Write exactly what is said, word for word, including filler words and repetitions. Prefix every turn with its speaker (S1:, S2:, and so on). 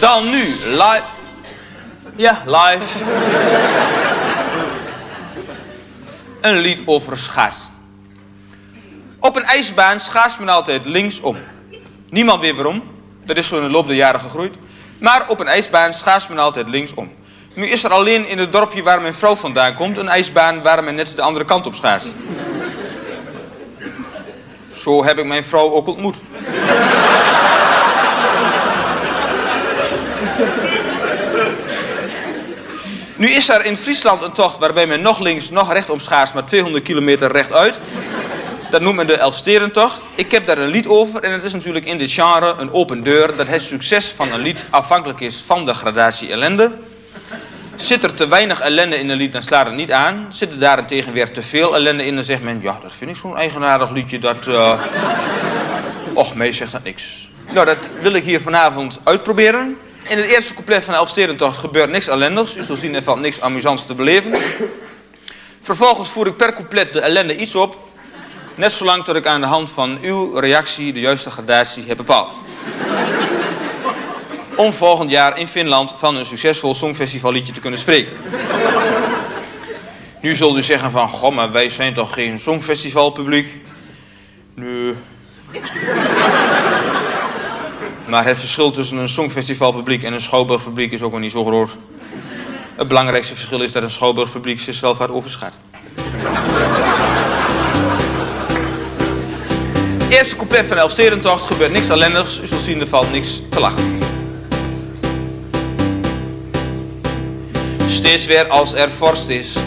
S1: Dan nu live. Ja, live. Een lied over schaatsen. Op een ijsbaan schaatst men altijd linksom. Niemand weet waarom. Dat is zo in de loop der jaren gegroeid. Maar op een ijsbaan schaatst men altijd linksom. Nu is er alleen in het dorpje waar mijn vrouw vandaan komt een ijsbaan waar men net de andere kant op schaatst. Zo heb ik mijn vrouw ook ontmoet. Nu is er in Friesland een tocht waarbij men nog links, nog rechtsom schaatst, maar tweehonderd kilometer rechtuit. Dat noemt men de Elfsterentocht. Ik heb daar een lied over en het is natuurlijk in dit genre een open deur dat het succes van een lied afhankelijk is van de gradatie ellende. Zit er te weinig ellende in een lied, dan slaat het niet aan. Zit er daarentegen weer te veel ellende in, dan zegt men, ja, dat vind ik zo'n eigenaardig liedje, dat... Uh... Och, mij zegt dat niks. Nou, dat wil ik hier vanavond uitproberen. In het eerste couplet van de Elfsterentocht gebeurt niks ellendigs. U zult zien, er valt niks amusants te beleven. Vervolgens voer ik per couplet de ellende iets op. Net zolang tot ik aan de hand van uw reactie de juiste gradatie heb bepaald. Om volgend jaar in Finland van een succesvol songfestivalliedje te kunnen spreken. Nu zult u zeggen van, goh, maar wij zijn toch geen songfestivalpubliek? Nee. Maar het verschil tussen een songfestivalpubliek en een schouwburgpubliek is ook wel niet zo groot. Het belangrijkste verschil is dat een schouwburgpubliek zichzelf hard overschat. Eerste couplet van de Elfsterentocht gebeurt niks ellendigs. U zult zien, er valt niks te lachen. Steeds weer als er vorst is,